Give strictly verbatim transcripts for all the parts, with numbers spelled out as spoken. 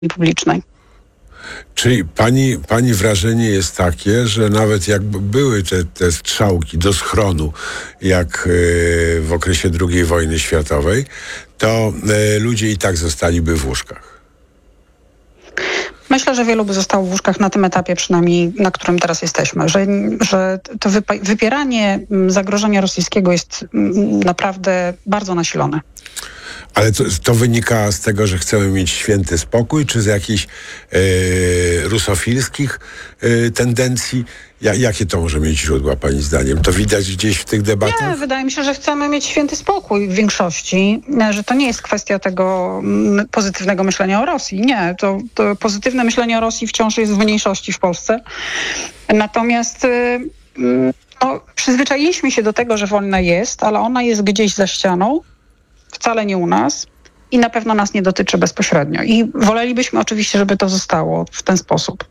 publicznej. Czyli pani, pani wrażenie jest takie, że nawet jakby były te, te strzałki do schronu, jak y, w okresie drugiej wojny światowej, to y, ludzie i tak zostaliby w łóżkach. Myślę, że wielu by zostało w łóżkach na tym etapie przynajmniej, na którym teraz jesteśmy. Że, że to wypa- wypieranie zagrożenia rosyjskiego jest naprawdę bardzo nasilone. Ale to, to wynika z tego, że chcemy mieć święty spokój, czy z jakichś e, rusofilskich e, tendencji? Ja, jakie to może mieć źródła, pani zdaniem? To widać gdzieś w tych debatach? Nie, wydaje mi się, że chcemy mieć święty spokój w większości, że to nie jest kwestia tego mm, pozytywnego myślenia o Rosji. Nie, to, to pozytywne myślenie o Rosji wciąż jest w mniejszości w Polsce. Natomiast y, no, przyzwyczailiśmy się do tego, że wojna jest, ale ona jest gdzieś za ścianą, wcale nie u nas i na pewno nas nie dotyczy bezpośrednio. I wolelibyśmy oczywiście, żeby to zostało w ten sposób.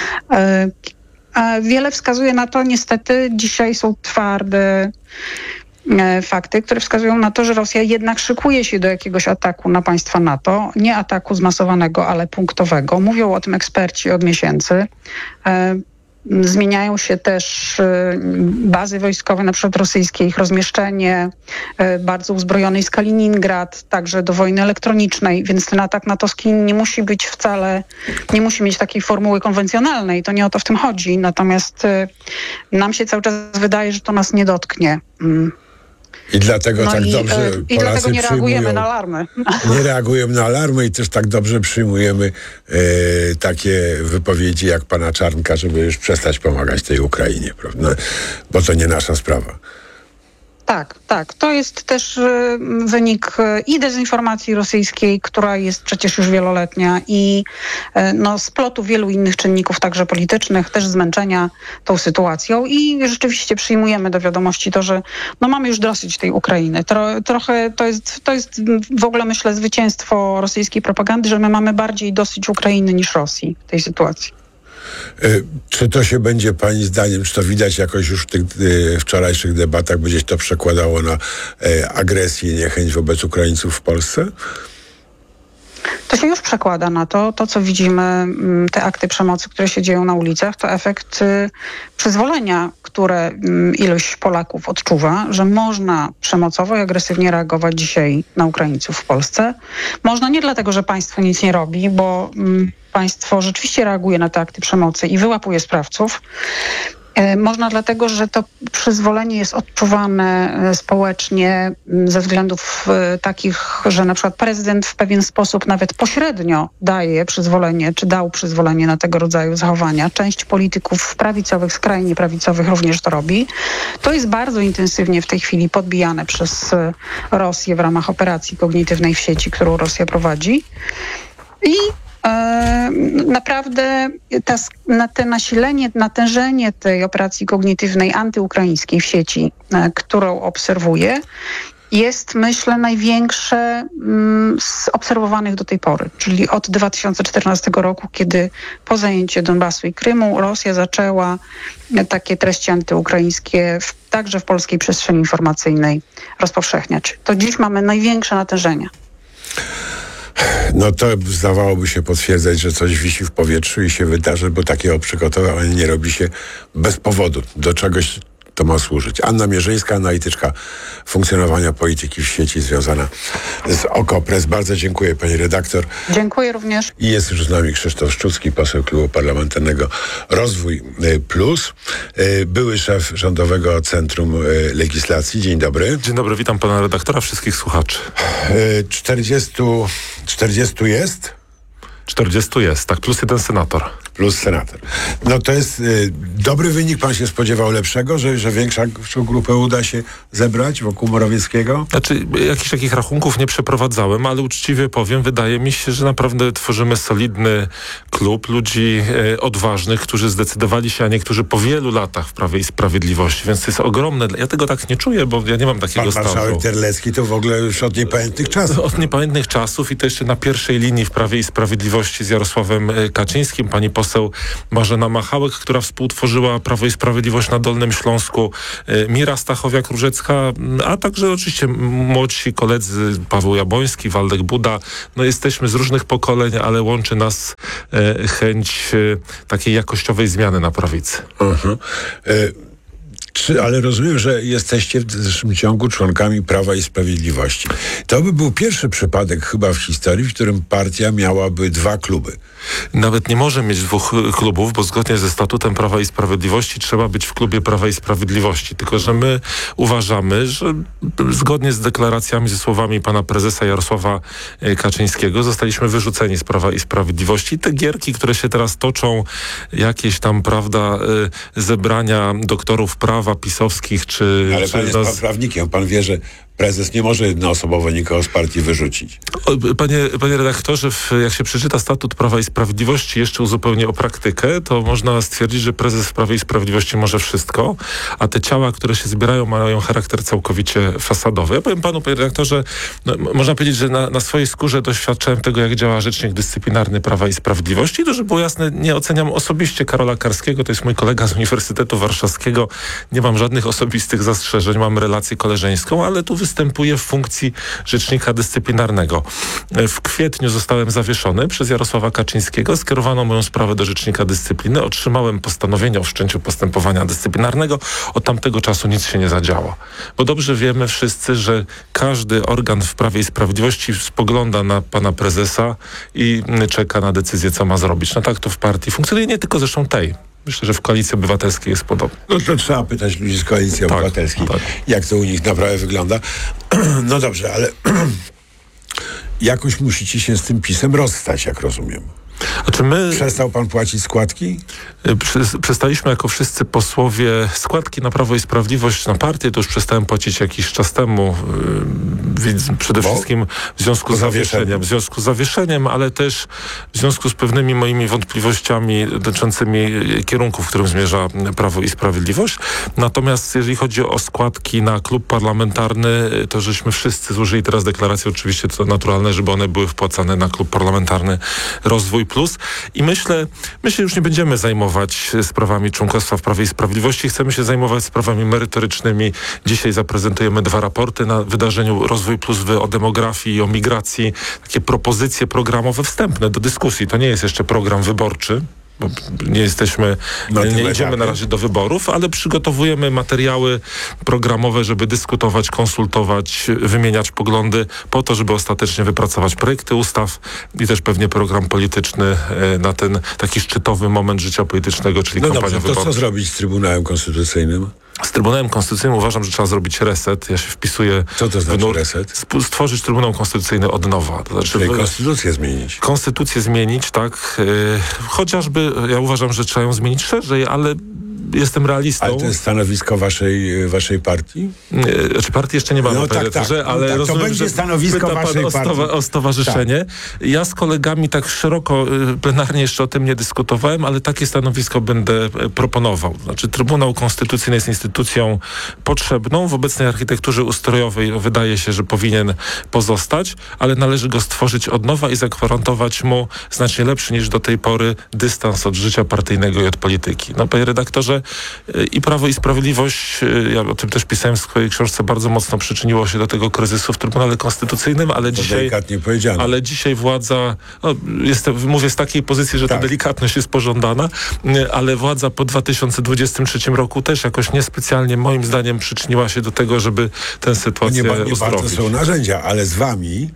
A wiele wskazuje na to, niestety dzisiaj są twarde fakty, które wskazują na to, że Rosja jednak szykuje się do jakiegoś ataku na państwa NATO. Nie ataku zmasowanego, ale punktowego. Mówią o tym eksperci od miesięcy. Zmieniają się też bazy wojskowe, na przykład rosyjskie, ich rozmieszczenie, bardzo uzbrojony jest Kaliningrad, także do wojny elektronicznej, więc ten atak natowski nie musi być wcale, nie musi mieć takiej formuły konwencjonalnej, to nie o to w tym chodzi, natomiast nam się cały czas wydaje, że to nas nie dotknie. I dlatego no tak i, dobrze i Polacy dlatego nie reagujemy na alarmy. Nie reagujemy na alarmy i też tak dobrze przyjmujemy e, takie wypowiedzi jak pana Czarnka, żeby już przestać pomagać tej Ukrainie, prawda? Bo to nie nasza sprawa. Tak, tak. To jest też y, wynik y, i dezinformacji rosyjskiej, która jest przecież już wieloletnia i y, no, splotu wielu innych czynników, także politycznych, też zmęczenia tą sytuacją i rzeczywiście przyjmujemy do wiadomości to, że no, mamy już dosyć tej Ukrainy. Tro, trochę to jest, to jest w ogóle, myślę, zwycięstwo rosyjskiej propagandy, że my mamy bardziej dosyć Ukrainy niż Rosji w tej sytuacji. Czy to się będzie pani zdaniem, czy to widać jakoś już w tych y, wczorajszych debatach, będzie się to przekładało na y, agresję i niechęć wobec Ukraińców w Polsce? To się już przekłada na to. To, co widzimy, te akty przemocy, które się dzieją na ulicach, to efekt y, przyzwolenia, które y, ilość Polaków odczuwa, że można przemocowo i agresywnie reagować dzisiaj na Ukraińców w Polsce. Można nie dlatego, że państwo nic nie robi, bo y, państwo rzeczywiście reaguje na te akty przemocy i wyłapuje sprawców. Można dlatego, że to przyzwolenie jest odczuwane społecznie ze względów takich, że na przykład prezydent w pewien sposób nawet pośrednio daje przyzwolenie, czy dał przyzwolenie na tego rodzaju zachowania. Część polityków prawicowych, skrajnie prawicowych również to robi. To jest bardzo intensywnie w tej chwili podbijane przez Rosję w ramach operacji kognitywnej w sieci, którą Rosja prowadzi. I naprawdę ta, na te nasilenie, natężenie tej operacji kognitywnej antyukraińskiej w sieci, którą obserwuję, jest, myślę, największe z obserwowanych do tej pory. Czyli od dwa tysiące czternastego roku, kiedy po zajęciu Donbasu i Krymu Rosja zaczęła takie treści antyukraińskie w, także w polskiej przestrzeni informacyjnej rozpowszechniać. To dziś mamy największe natężenie. No to zdawałoby się potwierdzać, że coś wisi w powietrzu i się wydarzy, bo takiego przygotowania nie robi się bez powodu. Do czegoś to ma służyć. Anna Mierzyńska, analityczka funkcjonowania polityki w sieci związana z Okopres. Bardzo dziękuję, pani redaktor. Dziękuję również. I jest już z nami Krzysztof Szczucki, poseł Klubu Parlamentarnego Rozwój Plus, były szef Rządowego Centrum Legislacji. Dzień dobry. Dzień dobry, witam pana redaktora, wszystkich słuchaczy. czterdziestu, czterdziestu jest? czterdziestu jest, tak, plus jeden senator. Plus senator. No to jest y, dobry wynik. Pan się spodziewał lepszego, że, że większą grupę uda się zebrać wokół Morawieckiego? Znaczy, jakichś takich rachunków nie przeprowadzałem, ale uczciwie powiem, wydaje mi się, że naprawdę tworzymy solidny klub ludzi e, odważnych, którzy zdecydowali się, a niektórzy po wielu latach w Prawie i Sprawiedliwości, więc to jest ogromne. Ja tego tak nie czuję, bo ja nie mam takiego stażu. Pan marszałek Terlecki to w ogóle już od niepamiętnych czasów. Od niepamiętnych czasów i to jeszcze na pierwszej linii w Prawie i Sprawiedliwości z Jarosławem Kaczyńskim, pani poseł poseł Marzena Machałek, która współtworzyła Prawo i Sprawiedliwość na Dolnym Śląsku, Mira Stachowiak-Różecka, a także oczywiście młodsi koledzy Paweł Jabłoński, Waldek Buda. No jesteśmy z różnych pokoleń, ale łączy nas e, chęć e, takiej jakościowej zmiany na prawicy. Uh-huh. E- Czy, ale rozumiem, że jesteście w dalszym ciągu członkami Prawa i Sprawiedliwości. To by był pierwszy przypadek chyba w historii, w którym partia miałaby dwa kluby. Nawet nie może mieć dwóch klubów, bo zgodnie ze statutem Prawa i Sprawiedliwości trzeba być w klubie Prawa i Sprawiedliwości. Tylko że my uważamy, że zgodnie z deklaracjami, ze słowami pana prezesa Jarosława Kaczyńskiego zostaliśmy wyrzuceni z Prawa i Sprawiedliwości. Te gierki, które się teraz toczą, jakieś tam, prawda, zebrania doktorów prawa pisowskich, czy... Ale czy pan jest nas... pan prawnikiem, pan wie, że prezes nie może jednoosobowo nikogo z partii wyrzucić. Panie, panie redaktorze, jak się przeczyta statut Prawa i Sprawiedliwości, jeszcze uzupełnię o praktykę, to można stwierdzić, że prezes w Prawie i Sprawiedliwości może wszystko, a te ciała, które się zbierają, mają charakter całkowicie fasadowy. Ja powiem panu, panie redaktorze, no, można powiedzieć, że na, na swojej skórze doświadczałem tego, jak działa Rzecznik Dyscyplinarny Prawa i Sprawiedliwości. I to, żeby było jasne, nie oceniam osobiście Karola Karskiego, to jest mój kolega z Uniwersytetu Warszawskiego. Nie mam żadnych osobistych zastrzeżeń, mam relację koleżeńską, ale tu występuje w funkcji rzecznika dyscyplinarnego. W kwietniu zostałem zawieszony przez Jarosława Kaczyńskiego. Skierowano moją sprawę do rzecznika dyscypliny. Otrzymałem postanowienie o wszczęciu postępowania dyscyplinarnego. Od tamtego czasu nic się nie zadziało. Bo dobrze wiemy wszyscy, że każdy organ w Prawie i Sprawiedliwości spogląda na pana prezesa i czeka na decyzję, co ma zrobić. No tak to w partii funkcjonuje, nie tylko zresztą tej. Myślę, że w Koalicji Obywatelskiej jest podobnie. No to trzeba pytać ludzi z Koalicji tak, Obywatelskiej, tak. jak to u nich naprawdę wygląda. No dobrze, ale jakoś musicie się z tym PiS-em rozstać, jak rozumiem. A czy my... Przestał pan płacić składki? Przestaliśmy jako wszyscy posłowie składki na Prawo i Sprawiedliwość, na partię, to już przestałem płacić jakiś czas temu, przede Bo? wszystkim w związku z zawieszeniem. W związku z zawieszeniem, ale też w związku z pewnymi moimi wątpliwościami dotyczącymi kierunku, w którym zmierza Prawo i Sprawiedliwość. Natomiast jeżeli chodzi o składki na klub parlamentarny, to żeśmy wszyscy złożyli teraz deklarację, oczywiście to naturalne, żeby one były wpłacane na klub parlamentarny Rozwój Plus. I myślę, my się już nie będziemy zajmować sprawami członkostwa w Prawie i Sprawiedliwości. Chcemy się zajmować sprawami merytorycznymi. Dzisiaj zaprezentujemy dwa raporty na wydarzeniu Rozwój Plus o demografii i o migracji. Takie propozycje programowe wstępne do dyskusji. To nie jest jeszcze program wyborczy. Bo nie jesteśmy, no, nie idziemy etapie. na razie do wyborów, ale przygotowujemy materiały programowe, żeby dyskutować, konsultować, wymieniać poglądy po to, żeby ostatecznie wypracować projekty ustaw i też pewnie program polityczny na ten taki szczytowy moment życia politycznego, czyli no kampania dobrze, wyborcza. To co zrobić z Trybunałem Konstytucyjnym? Z Trybunałem Konstytucyjnym uważam, że trzeba zrobić reset. Ja się wpisuję... Co to znaczy w nur... reset? Stworzyć Trybunał Konstytucyjny od nowa. To znaczy, Czyli konstytucję zmienić. Konstytucję zmienić, tak. Yy, chociażby, ja uważam, że trzeba ją zmienić szerzej, ale jestem realistą. Ale to jest stanowisko waszej, waszej partii? Yy, znaczy partii jeszcze nie mamy, no, tak, tak, ale no, tak, rozumiem, to będzie że stanowisko waszej o, partii. Stowa- o stowarzyszenie. Tak. Ja z kolegami tak szeroko, yy, plenarnie jeszcze o tym nie dyskutowałem, ale takie stanowisko będę yy, proponował. Znaczy Trybunał Konstytucyjny jest instytucją potrzebną. W obecnej architekturze ustrojowej wydaje się, że powinien pozostać, ale należy go stworzyć od nowa i zagwarantować mu znacznie lepszy niż do tej pory dystans od życia partyjnego i od polityki. No, panie redaktorze, i Prawo i Sprawiedliwość, ja o tym też pisałem w swojej książce, bardzo mocno przyczyniło się do tego kryzysu w Trybunale Konstytucyjnym, ale to dzisiaj... delikatnie powiedziane. Ale dzisiaj władza, no, jestem, mówię z takiej pozycji, że tak. ta delikatność jest pożądana, ale władza po dwa tysiące dwudziestym trzecim roku też jakoś niespecjalnie, moim zdaniem, przyczyniła się do tego, żeby tę sytuację nie, nie uzdrowić. bardzo są narzędzia, ale z wami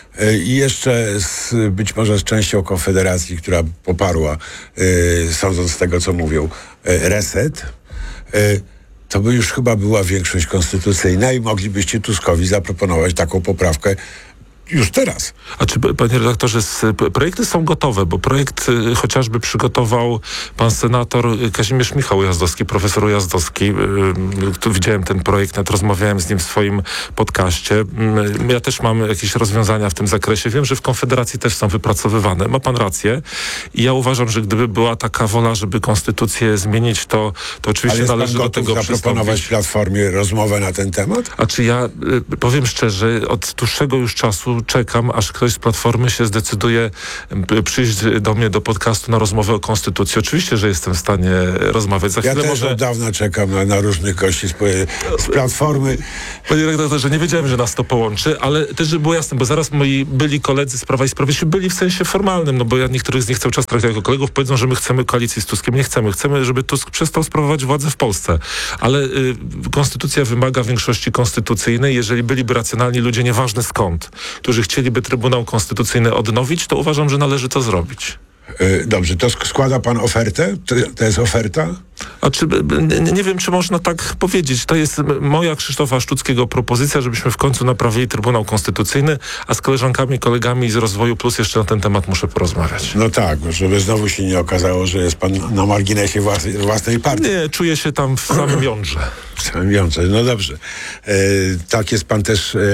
i jeszcze z, być może z częścią Konfederacji, która poparła, yy, sądząc z tego, co mówią, yy, reset, yy, to by już chyba była większość konstytucyjna i moglibyście Tuskowi zaproponować taką poprawkę już teraz. A czy, panie redaktorze, projekty są gotowe, bo projekt y, chociażby przygotował pan senator Kazimierz Michał Ujazdowski, profesor Ujazdowski. Y, tu widziałem ten projekt, nawet rozmawiałem z nim w swoim podcaście. Y, ja też mam jakieś rozwiązania w tym zakresie. Wiem, że w Konfederacji też są wypracowywane. Ma pan rację. I ja uważam, że gdyby była taka wola, żeby konstytucję zmienić, to, to oczywiście Ale należy do tego zaproponować przystąpić. Platformie rozmowę na ten temat? A czy ja y, powiem szczerze, od dłuższego już czasu prostu czekam, aż ktoś z Platformy się zdecyduje przyjść do mnie do podcastu na rozmowę o Konstytucji. Oczywiście, że jestem w stanie rozmawiać. Za ja chwilę też może... od dawna czekam na, na różnych gości z, z Platformy. Panie redaktorze, nie wiedziałem, że nas to połączy, ale też, żeby było jasne, bo zaraz moi byli koledzy z Prawa i Sprawiedliwości byli w sensie formalnym, no bo ja niektórych z nich cały czas traktuję jako kolegów, powiedzą, że my chcemy koalicji z Tuskiem. Nie chcemy. Chcemy, żeby Tusk przestał sprawować władzę w Polsce. Ale y, konstytucja wymaga większości konstytucyjnej. Jeżeli byliby racjonalni ludzie, nieważne skąd, którzy chcieliby Trybunał Konstytucyjny odnowić, to uważam, że należy to zrobić. Dobrze, to składa pan ofertę? To, to jest oferta? A czy, nie, nie wiem, czy można tak powiedzieć. To jest moja, Krzysztofa Szczuckiego, propozycja, żebyśmy w końcu naprawili Trybunał Konstytucyjny, a z koleżankami, kolegami z Rozwoju Plus jeszcze na ten temat muszę porozmawiać. No tak, żeby znowu się nie okazało, że jest pan na marginesie własnej, własnej partii. Nie, czuję się tam w samym jądrze. W samym jądrze, no dobrze. E, tak jest pan też, e,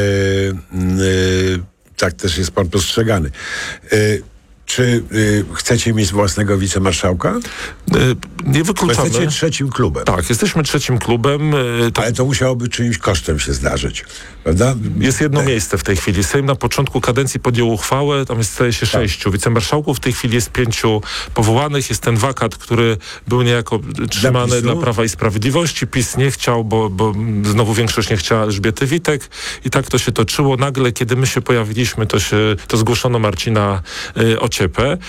e, tak też jest pan postrzegany. E, Czy y, chcecie mieć własnego wicemarszałka? Y, nie wykluczamy. Jesteście trzecim klubem. Tak, jesteśmy trzecim klubem. Y, to... Ale to musiałoby czyimś kosztem się zdarzyć, prawda? Jest jedno tak. miejsce w tej chwili. Sejm na początku kadencji podjął uchwałę, tam jest staje się tak. sześciu wicemarszałków, w tej chwili jest pięciu powołanych. Jest ten wakat, który był niejako trzymany dla, dla Prawa i Sprawiedliwości. PiS nie chciał, bo, bo znowu większość nie chciała Elżbiety Witek i tak to się toczyło. Nagle, kiedy my się pojawiliśmy, to, się, to zgłoszono Marcina y, Ociepę.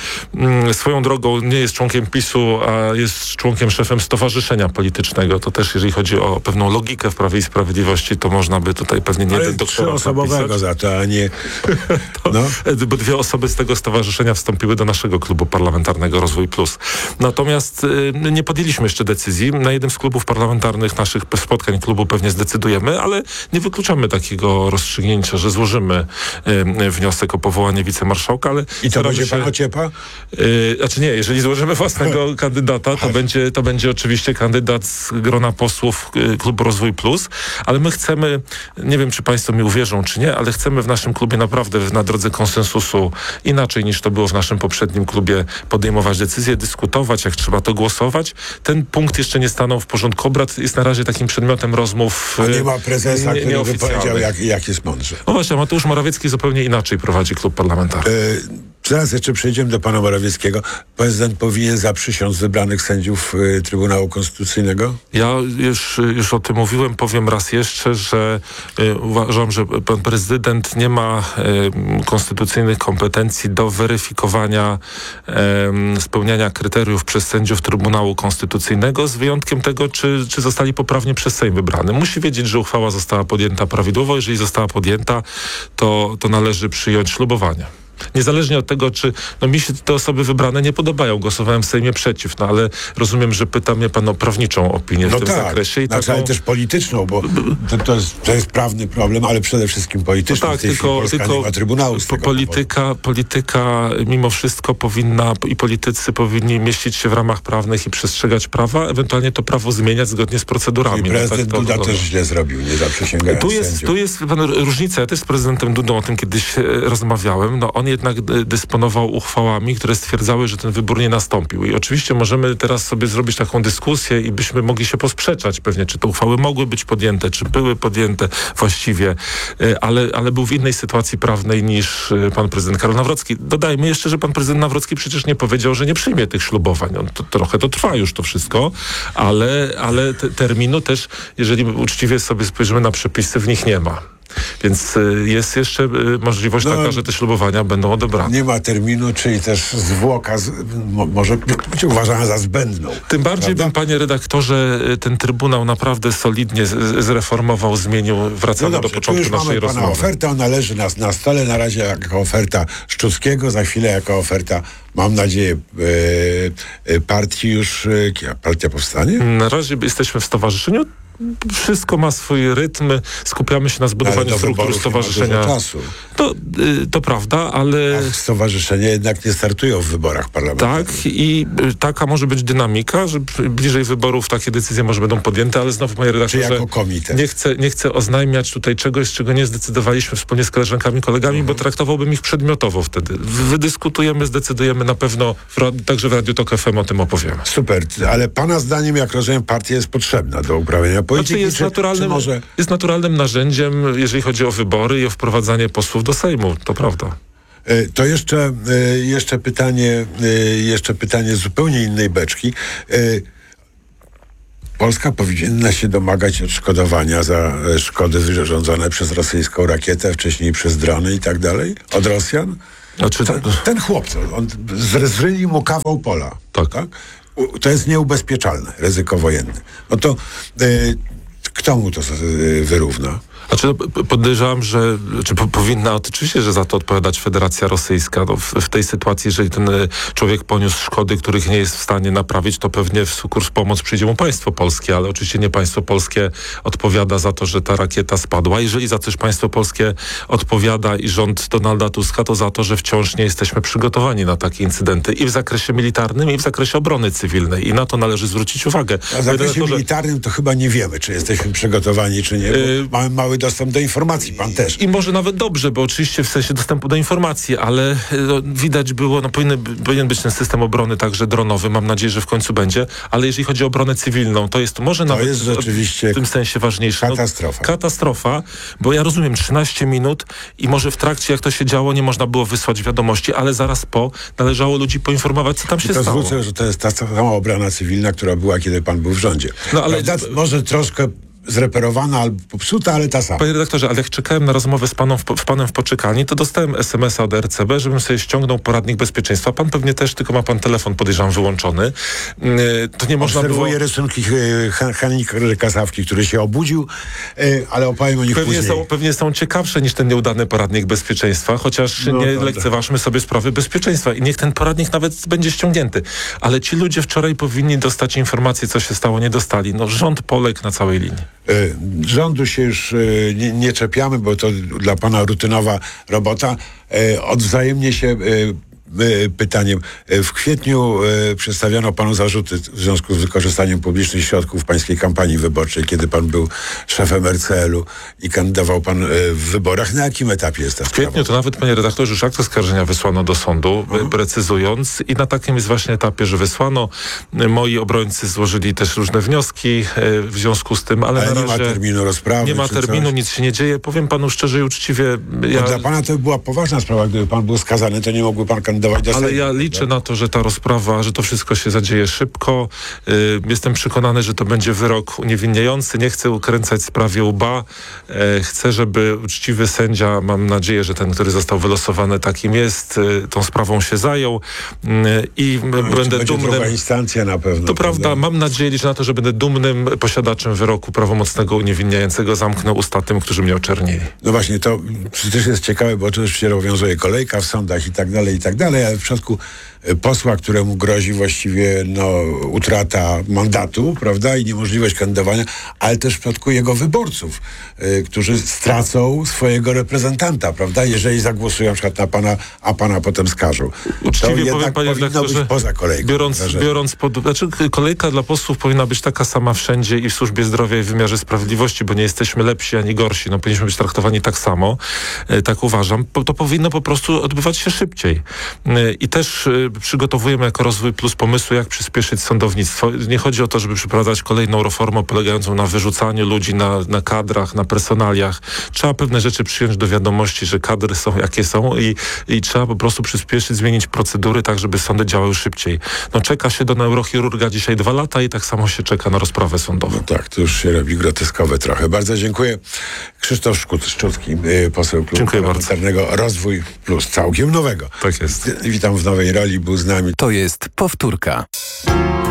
Swoją drogą nie jest członkiem PiSu, a jest członkiem, szefem stowarzyszenia politycznego. To też, jeżeli chodzi o pewną logikę w Prawie i Sprawiedliwości, to można by tutaj pewnie nie jeden doktorat trzyosobowego za to, a nie... to, no. Bo dwie osoby z tego stowarzyszenia wstąpiły do naszego klubu parlamentarnego Rozwój Plus. Natomiast y, nie podjęliśmy jeszcze decyzji. Na jednym z klubów parlamentarnych naszych spotkań klubu pewnie zdecydujemy, ale nie wykluczamy takiego rozstrzygnięcia, że złożymy y, wniosek o powołanie wicemarszałka, ale... I to będzie pan Ociepa? Yy, znaczy nie, jeżeli złożymy własnego kandydata, to będzie, to będzie oczywiście kandydat z grona posłów yy, Klubu Rozwój Plus, ale my chcemy, nie wiem, czy państwo mi uwierzą, czy nie, ale chcemy w naszym klubie naprawdę na drodze konsensusu, inaczej niż to było w naszym poprzednim klubie, podejmować decyzje, dyskutować, jak trzeba to głosować. Ten punkt jeszcze nie stanął w porządku obrad, jest na razie takim przedmiotem rozmów. A nie ma prezesa, nie, który by powiedział, jak, jak jest mądrze. No właśnie, Mateusz Morawiecki zupełnie inaczej prowadzi klub parlamentarny. Yy, Zaraz jeszcze przejdziemy do pana Morawieckiego. Prezydent powinien zaprzysiąc wybranych sędziów y, Trybunału Konstytucyjnego? Ja już, już o tym mówiłem, powiem raz jeszcze, że y, uważam, że pan prezydent nie ma y, konstytucyjnych kompetencji do weryfikowania y, spełniania kryteriów przez sędziów Trybunału Konstytucyjnego, z wyjątkiem tego, czy, czy zostali poprawnie przez Sejm wybrany. Musi wiedzieć, że uchwała została podjęta prawidłowo. Jeżeli została podjęta, to, to należy przyjąć ślubowanie. Niezależnie od tego, czy no mi się te osoby wybrane nie podobają. Głosowałem w Sejmie przeciw, no ale rozumiem, że pyta mnie pan o prawniczą opinię no w tym tak, zakresie. I znaczy, taką... ale też polityczną, bo to, to, jest, to jest prawny problem, ale przede wszystkim polityczny. No tak, w tej tylko, chwili tylko nie ma Trybunału z po, tego polityka, polityka mimo wszystko powinna i politycy powinni mieścić się w ramach prawnych i przestrzegać prawa, ewentualnie to prawo zmieniać zgodnie z procedurami. I prezydent no, tak Duda to, też źle zrobił, nie zaprzysięgając tu jest, sędziów. tu jest pan, różnica. Ja też z prezydentem Dudą o tym kiedyś e, rozmawiałem. No on jednak dysponował uchwałami, które stwierdzały, że ten wybór nie nastąpił. I oczywiście możemy teraz sobie zrobić taką dyskusję i byśmy mogli się posprzeczać pewnie, czy te uchwały mogły być podjęte, czy były podjęte właściwie, ale, ale był w innej sytuacji prawnej niż pan prezydent Karol Nawrocki. Dodajmy jeszcze, że pan prezydent Nawrocki przecież nie powiedział, że nie przyjmie tych ślubowań. On to, trochę to trwa już to wszystko, ale, ale te, terminu też, jeżeli uczciwie sobie spojrzymy na przepisy, w nich nie ma. Więc jest jeszcze możliwość no, taka, że te ślubowania będą odebrane. Nie ma terminu, czyli też zwłoka z, mo, może być uważana za zbędną. Tym bardziej prawda? Bym, panie redaktorze, ten Trybunał naprawdę solidnie z, zreformował, zmienił, wracamy no dobrze, do początku naszej mamy rozmowy. Pana oferta, ona leży na, na stole na razie jako oferta Szczuckiego, za chwilę jako oferta, mam nadzieję, e, e, partii już, e, partia powstanie? Na razie jesteśmy w stowarzyszeniu. Wszystko ma swój rytm, skupiamy się na zbudowaniu struktury stowarzyszenia. Czasu. To, y, to prawda, ale... Ach, stowarzyszenia jednak nie startują w wyborach parlamentarnych. Tak i y, taka może być dynamika, że bliżej wyborów takie decyzje może będą podjęte, ale znowu, panie redaktorze, jako komitet. Nie chcę, nie chcę oznajmiać tutaj czegoś, czego nie zdecydowaliśmy wspólnie z koleżankami, kolegami, mhm. bo traktowałbym ich przedmiotowo wtedy. Wydyskutujemy, zdecydujemy na pewno, w, także w Radiu Tok F M o tym opowiemy. Super, ale pana zdaniem, jak rozumiem, partia jest potrzebna do uprawiania polityki, Znaczy jest, czy, naturalnym, czy może... jest naturalnym narzędziem, jeżeli chodzi o wybory i o wprowadzanie posłów do Sejmu, to prawda. To jeszcze, jeszcze pytanie, jeszcze pytanie z zupełnie innej beczki. Polska powinna się domagać odszkodowania za szkody wyrządzone przez rosyjską rakietę, wcześniej przez drony i tak dalej, od Rosjan? Znaczy, ten, ten chłopca, on zryli mu kawał pola. Tak. tak? To jest nieubezpieczalne, ryzyko wojenne. No to y, kto mu to y, wyrówna? Znaczy, no, podejrzewam, że czy po, powinna, oczywiście, że za to odpowiadać Federacja Rosyjska. No, w, w tej sytuacji, jeżeli ten człowiek poniósł szkody, których nie jest w stanie naprawić, to pewnie w kurs pomoc przyjdzie mu państwo polskie, ale oczywiście nie państwo polskie odpowiada za to, że ta rakieta spadła. Jeżeli za coś państwo polskie odpowiada i rząd Donalda Tuska, to za to, że wciąż nie jesteśmy przygotowani na takie incydenty i w zakresie militarnym, i w zakresie obrony cywilnej. I na to należy zwrócić uwagę. A w zakresie to, że... militarnym to chyba nie wiemy, czy jesteśmy przygotowani, czy nie, bo yy... mamy mały dostęp do informacji, pan też. I może nawet dobrze, bo oczywiście w sensie dostępu do informacji, ale no, widać było, no powinien, powinien być ten system obrony także dronowy, mam nadzieję, że w końcu będzie, ale jeżeli chodzi o obronę cywilną, to jest może to nawet jest rzeczywiście w tym sensie ważniejsze. Katastrofa. No, katastrofa, bo ja rozumiem, trzynaście minut i może w trakcie, jak to się działo, nie można było wysłać wiadomości, ale zaraz po należało ludzi poinformować, co tam się I to stało. zwrócę, że to jest ta sama obrona cywilna, która była, kiedy pan był w rządzie. No, ale... Prawda? Może troszkę zreperowana albo popsuta, ale ta sama. Panie redaktorze, ale jak czekałem na rozmowę z panem w, w panem w poczekalni, to dostałem es em es a od er ce be, żebym sobie ściągnął poradnik bezpieczeństwa. Pan pewnie też, tylko ma pan telefon, podejrzewam, wyłączony. Yy, to nie można Obserwuję było... rysunki Henryka Kasawki, który się obudził, yy, ale opowiem o nich pewnie później. są, pewnie są ciekawsze niż ten nieudany poradnik bezpieczeństwa, chociaż no, nie dobra. lekceważmy sobie sprawy bezpieczeństwa i niech ten poradnik nawet będzie ściągnięty. Ale ci ludzie wczoraj powinni dostać informację, co się stało, nie dostali. No rząd poległ na całej linii. Yy, rządu się już yy, nie, nie czepiamy, bo to dla pana rutynowa robota. Yy, odwzajemnie się yy, pytaniem. W kwietniu e, przedstawiono panu zarzuty w związku z wykorzystaniem publicznych środków w pańskiej kampanii wyborczej, kiedy pan był szefem er ce el u i kandydował pan e, w wyborach. Na jakim etapie jest ta W kwietniu sprawa? to nawet, panie redaktorze, już akt oskarżenia wysłano do sądu, uh-huh. precyzując i na takim jest właśnie etapie, że wysłano. Moi obrońcy złożyli też różne wnioski e, w związku z tym, ale, ale na nie razie ma terminu rozprawy. Nie ma terminu, coś? nic się nie dzieje. Powiem panu szczerze i uczciwie. Ja... Dla pana to była poważna sprawa. Gdyby pan był skazany, to nie mógłby pan kandydować do Sejmu. Ale ja liczę na to, że ta rozprawa, że to wszystko się zadzieje szybko. Y, jestem przekonany, że to będzie wyrok uniewinniający. Nie chcę ukręcać sprawie łba. Y, chcę, żeby uczciwy sędzia, mam nadzieję, że ten, który został wylosowany takim jest, y, tą sprawą się zajął. Y, I no, będę będzie dumnym... druga instancja na pewno. To prawda, prawda, mam nadzieję, liczę na to, że będę dumnym posiadaczem wyroku prawomocnego uniewinniającego. Zamknę usta tym, którzy mnie oczernili. No właśnie, to też jest ciekawe, bo oczywiście obowiązuje kolejka w sądach i tak dalej, i tak dalej, ale w przypadku posła, któremu grozi właściwie no, utrata mandatu, prawda, i niemożliwość kandydowania, ale też w przypadku jego wyborców, y, którzy stracą swojego reprezentanta, prawda, jeżeli zagłosują na przykład na pana, a pana potem skażą. Uczciwie to powiem, jednak panie powinno być poza kolejką. Biorąc, biorąc pod, znaczy kolejka dla posłów powinna być taka sama wszędzie i w służbie zdrowia i w wymiarze sprawiedliwości, bo nie jesteśmy lepsi ani gorsi, no powinniśmy być traktowani tak samo, y, tak uważam. Po, to powinno po prostu odbywać się szybciej. Y, I też y, przygotowujemy jako Rozwój Plus pomysły, jak przyspieszyć sądownictwo. Nie chodzi o to, żeby przeprowadzać kolejną reformę polegającą na wyrzucaniu ludzi na, na kadrach, na personaliach. Trzeba pewne rzeczy przyjąć do wiadomości, że kadry są jakie są i, i trzeba po prostu przyspieszyć, zmienić procedury tak, żeby sądy działały szybciej. No czeka się do neurochirurga dzisiaj dwa lata i tak samo się czeka na rozprawę sądową. No tak, to już się robi groteskowe trochę. Bardzo dziękuję. Krzysztof Szczucki, poseł Klubu Parlamentarnego Rozwój Plus, całkiem nowego. Tak jest. Witam w nowej roli, był z nami. To jest powtórka.